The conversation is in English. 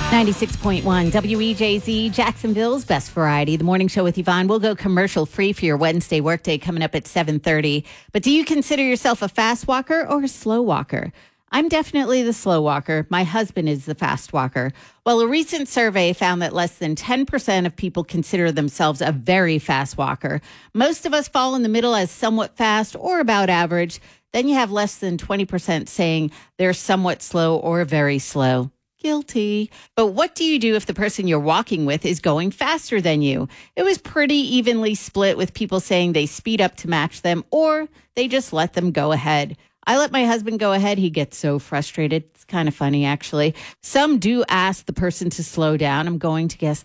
96.1 WEJZ, Jacksonville's best variety. The morning show with Yvonne. We'll go commercial free for your Wednesday workday coming up at 7:30. But do you consider yourself a fast walker or a slow walker? I'm definitely the slow walker. My husband is the fast walker. Well, a recent survey found that less than 10% of people consider themselves a very fast walker. Most of us fall in the middle as somewhat fast or about average. Then you have less than 20% saying they're somewhat slow or very slow. Guilty. But what do you do if the person you're walking with is going faster than you? It was pretty evenly split, with people saying they speed up to match them or they just let them go ahead. I let my husband go ahead. He gets so frustrated. It's kind of funny, actually. Some do ask the person to slow down. I'm going to guess